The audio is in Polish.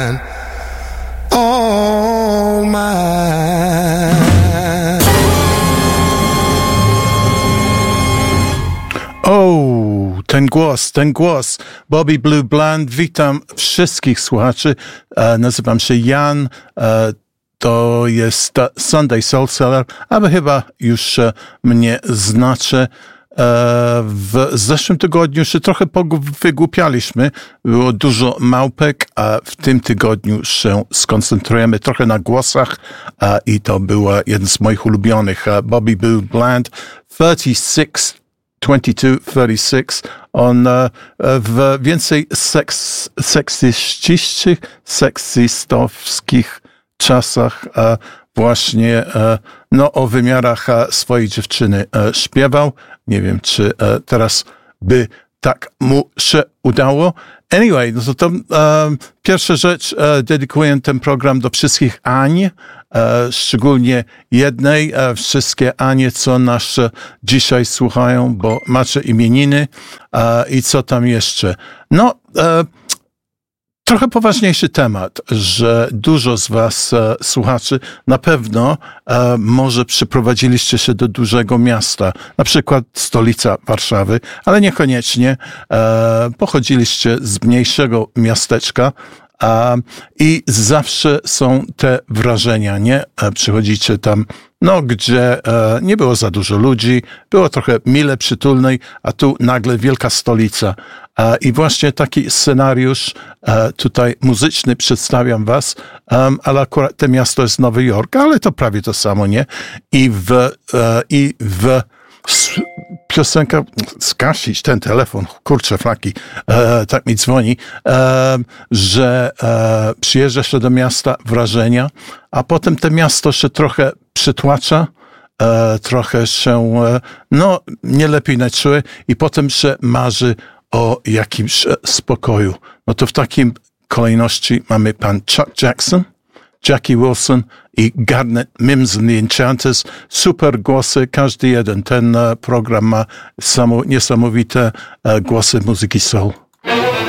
all mine. O, ten głos. Bobby Blue Bland. Witam wszystkich słuchaczy. Nazywam się Jan. To jest Sunday Soul Seller, ale chyba już mnie znacie. W zeszłym tygodniu się trochę wygłupialiśmy. Było dużo małpek, a w tym tygodniu się skoncentrujemy trochę na głosach i to był jeden z moich ulubionych. Bobby Blue Bland, 36. On w więcej seksistowskich czasach właśnie o wymiarach swojej dziewczyny śpiewał. Nie wiem, czy teraz by tak mu się udało. Anyway, no to pierwsza rzecz, dedykuję ten program do wszystkich Ań, szczególnie jednej, wszystkie Anie, co nas dzisiaj słuchają, bo macie imieniny i co tam jeszcze. Trochę poważniejszy temat, że dużo z was słuchaczy na pewno może przyprowadziliście się do dużego miasta, na przykład stolica Warszawy, ale niekoniecznie pochodziliście z mniejszego miasteczka i zawsze są te wrażenia, nie? Przychodzicie tam, gdzie nie było za dużo ludzi, było trochę mile przytulnej, a tu nagle wielka stolica. I właśnie taki scenariusz tutaj muzyczny przedstawiam was, ale akurat to miasto jest Nowy Jork, ale to prawie to samo, nie? I w piosenka, skasić ten telefon, kurczę flaki, tak mi dzwoni, że przyjeżdża się do miasta, wrażenia, a potem to miasto się trochę przytłacza, trochę się, nie lepiej nie czuje i potem się marzy o jakimś spokoju. No to w takim kolejności mamy pan Chuck Jackson, Jackie Wilson i Garnet Mims and the Enchanters. Super głosy, każdy jeden. Ten program ma niesamowite głosy muzyki soul.